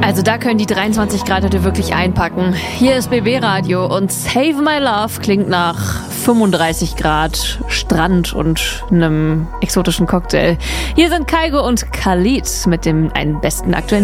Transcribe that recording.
Also da können die 23 Grad heute wirklich einpacken. Hier ist BB Radio und Save My Love klingt nach 35 Grad, Strand und einem exotischen Cocktail. Hier sind Kygo und Khalid mit dem einen besten aktuellen